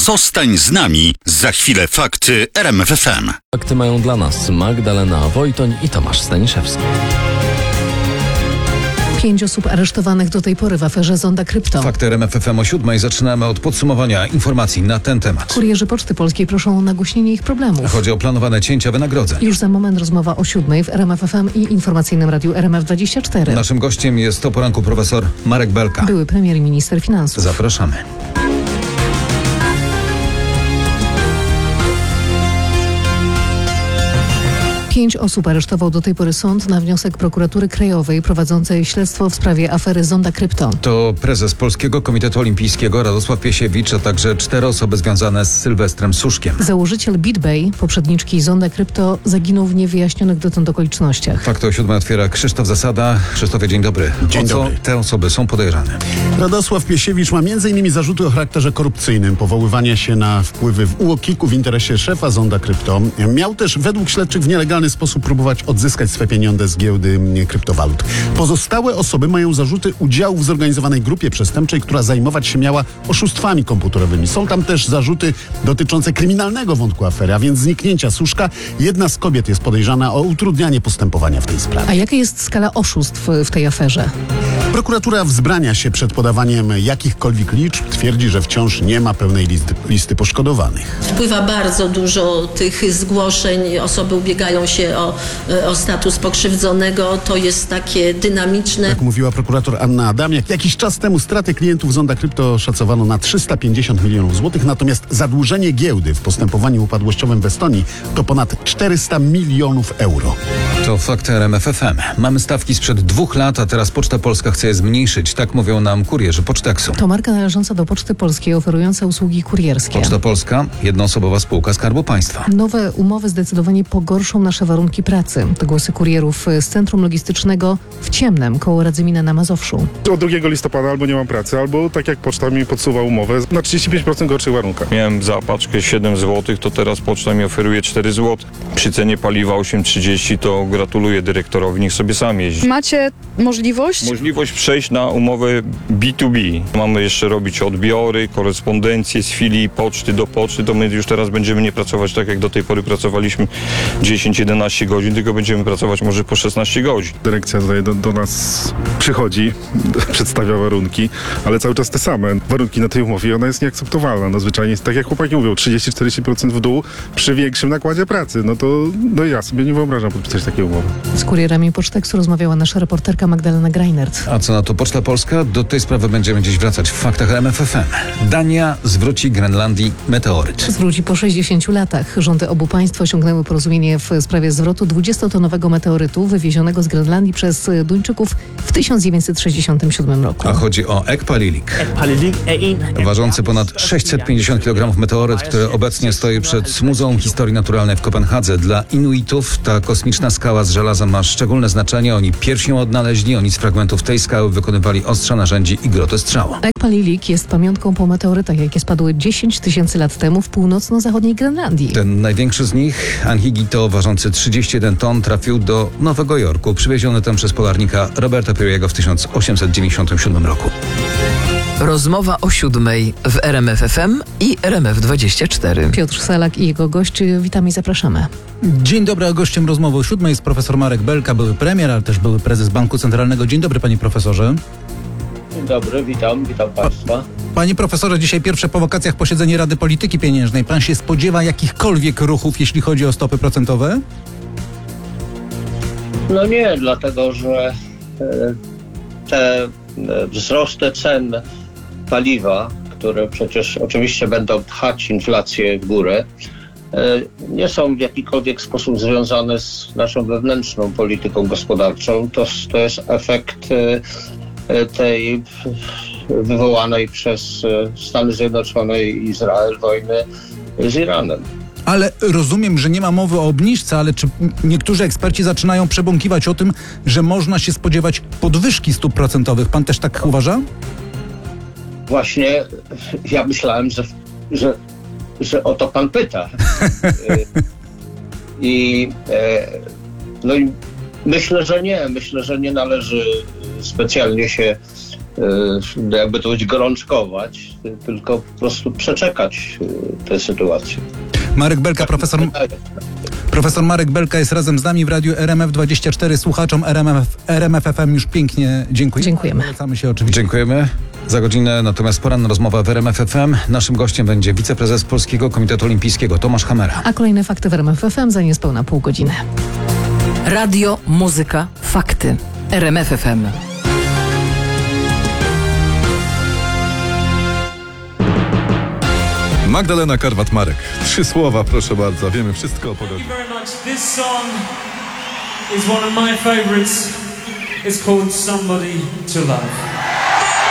Zostań z nami. Za chwilę fakty RMF FM. Fakty mają dla nas Magdalena Wojtoń i Tomasz Staniszewski. 5 osób aresztowanych do tej pory w aferze Zonda Krypto. Fakty RMF FM o 7:00. Zaczynamy od podsumowania informacji na ten temat. Kurierzy Poczty Polskiej proszą o nagłośnienie ich problemów. Chodzi o planowane cięcia wynagrodzeń. Już za moment rozmowa o 7:00 w RMF FM i informacyjnym radiu RMF24. Naszym gościem jest o poranku profesor Marek Belka. Były premier i minister finansów. Zapraszamy. 5 osób aresztował do tej pory sąd na wniosek prokuratury krajowej prowadzącej śledztwo w sprawie afery Zonda Krypto. To prezes Polskiego Komitetu Olimpijskiego Radosław Piesiewicz, a także 4 osoby związane z Sylwestrem Suszkiem. Założyciel BitBay, poprzedniczki Zonda Krypto, zaginął w niewyjaśnionych dotąd okolicznościach. Fakty o 7:00 otwiera Krzysztof Zasada. Krzysztofie, dzień dobry. Dzień dobry. Te osoby są podejrzane? Radosław Piesiewicz ma m.in. zarzuty o charakterze korupcyjnym, powoływania się na wpływy w UOKiK-u w interesie szefa Zonda Krypto. Miał też według śledczych w nielegalny sposób próbować odzyskać swe pieniądze z giełdy kryptowalut. Pozostałe osoby mają zarzuty udziału w zorganizowanej grupie przestępczej, która zajmować się miała oszustwami komputerowymi. Są tam też zarzuty dotyczące kryminalnego wątku afery, a więc zniknięcia Suszka. Jedna z kobiet jest podejrzana o utrudnianie postępowania w tej sprawie. A jaka jest skala oszustw w tej aferze? Prokuratura wzbrania się przed podawaniem jakichkolwiek liczb. Twierdzi, że wciąż nie ma pełnej listy poszkodowanych. Wpływa bardzo dużo tych zgłoszeń. Osoby ubiegają się o status pokrzywdzonego. To jest takie dynamiczne. Jak mówiła prokurator Anna Adamiak, jakiś czas temu straty klientów Zonda Krypto szacowano na 350 milionów złotych, natomiast zadłużenie giełdy w postępowaniu upadłościowym w Estonii to ponad 400 milionów euro. To fakty RMF FM. Mamy stawki sprzed 2 lat, a teraz Poczta Polska chce je zmniejszyć. Tak mówią nam kurierzy Poczteksu. To marka należąca do Poczty Polskiej, oferująca usługi kurierskie. Poczta Polska, jednoosobowa spółka Skarbu Państwa. Nowe umowy zdecydowanie pogorszą nasze warunki pracy. To głosy kurierów z Centrum Logistycznego w Ciemnem, koło Radzymina na Mazowszu. Od 2 listopada albo nie mam pracy, albo tak jak poczta mi podsuwa umowę na 35% gorszych warunkach. Miałem za paczkę 7 zł, to teraz poczta mi oferuje 4 zł. Przy cenie paliwa 8,30 to gratuluję dyrektorowi, niech sobie sam jeździ. Macie możliwość przejść na umowę B2B. Mamy jeszcze robić odbiory, korespondencję z filii poczty do poczty, to my już teraz będziemy nie pracować tak jak do tej pory pracowaliśmy 10-11 godzin, tylko będziemy pracować może po 16 godzin. Dyrekcja tutaj do nas przychodzi, przedstawia warunki, ale cały czas te same. Warunki na tej umowie, ona jest nieakceptowalna. No zwyczajnie jest tak jak chłopaki mówią, 30-40% w dół przy większym nakładzie pracy. No ja sobie nie wyobrażam podpisać takiej umowy. Z kurierami Poczteksu rozmawiała nasza reporterka Magdalena Greinert. A co na to Poczta Polska? Do tej sprawy będziemy dziś wracać w faktach RMF FM. Dania zwróci Grenlandii meteoryt. Zwróci po 60 latach. Rządy obu państw osiągnęły porozumienie w sprawie zwrotu 20-tonowego meteorytu wywiezionego z Grenlandii przez Duńczyków w 1967 roku. A chodzi o Ekpalilik. Ważący ponad 650 kg meteoryt, który obecnie stoi przed Muzeum Historii Naturalnej w Kopenhadze. Dla Inuitów ta kosmiczna skała z żelaza ma szczególne znaczenie. Oni pierwsi ją odnaleźli, oni z fragmentów tej skały wykonywali ostrza narzędzi i groty strzału. Ekpalilik jest pamiątką po meteorytach, jakie spadły 10 tysięcy lat temu w północno-zachodniej Grenlandii. Ten największy z nich, Anhigito, ważący 31 ton, trafił do Nowego Jorku, przywieziony tam przez polarnika Roberta Peary'ego w 1897 roku. Rozmowa o 7:00 w RMF FM i RMF24. Piotr Salak i jego gość. Witamy i zapraszamy. Dzień dobry, a gościem rozmowy o 7:00 jest profesor Marek Belka, były premier, ale też były prezes Banku Centralnego. Dzień dobry, panie profesorze. Dzień dobry, witam państwa. Panie profesorze, dzisiaj pierwsze po wakacjach posiedzenie Rady Polityki Pieniężnej. Pan się spodziewa jakichkolwiek ruchów, jeśli chodzi o stopy procentowe? No nie, dlatego że te wzrosty cen paliwa, które przecież oczywiście będą pchać inflację w górę, nie są w jakikolwiek sposób związane z naszą wewnętrzną polityką gospodarczą. To jest efekt tej wywołanej przez Stany Zjednoczone i Izrael wojny z Iranem. Ale rozumiem, że nie ma mowy o obniżce, ale czy niektórzy eksperci zaczynają przebąkiwać o tym, że można się spodziewać podwyżki stóp procentowych? Pan też tak uważa? Właśnie ja myślałem, że o to pan pyta. I myślę, że nie. Myślę, że nie należy specjalnie się jakby to powiedzieć, gorączkować, tylko po prostu przeczekać tę sytuację. Marek Belka, profesor Marek Belka jest razem z nami w radiu RMF24. Słuchaczom RMF FM już pięknie dziękuję. Dziękujemy. Polecamy się oczywiście. Dziękujemy. Za godzinę natomiast poranna rozmowa w RMF FM. Naszym gościem będzie wiceprezes Polskiego Komitetu Olimpijskiego Tomasz Hamera. A kolejne fakty w RMF FM za niespełna pół godziny. Radio, muzyka, fakty. RMF FM. Magdalena Karwat-Marek. 3 słowa, proszę bardzo. Wiemy wszystko o pogodzie. Thank you very much. This song is one of my favorites. It's called Somebody to Love.